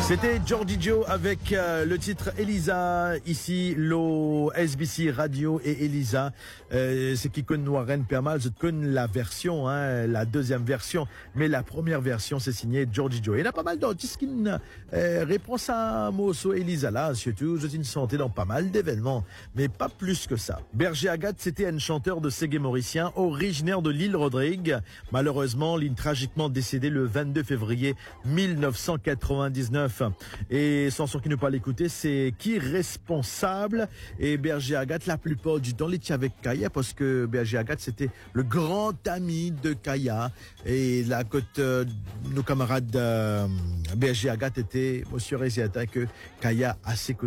C'était Georgie Joe avec le titre Elisa, ici l'eau SBC Radio et Elisa. C'est qui connaît Warren Permal, je connais la version, la deuxième version, mais la première version c'est signé Georgie Joe. Il y en a pas mal d'artistes qui répondent à Mosso Elisa là, surtout je suis santé dans pas mal d'événements, mais pas plus que ça. Berger Agathe, c'était un chanteur de Ségué mauricien, originaire de l'île Rodrigue. Malheureusement, il est tragiquement décédé le 22 février 1999. Et chanson qui ne pas l'écouter, c'est Qui responsable. Et Berger Agathe, la plupart du temps, il était avec Kaya parce que Berger Agathe, c'était le grand ami de Kaya. Et la côte, nos camarades Berger Agathe étaient, monsieur Réziata, que Kaya a ses côtés.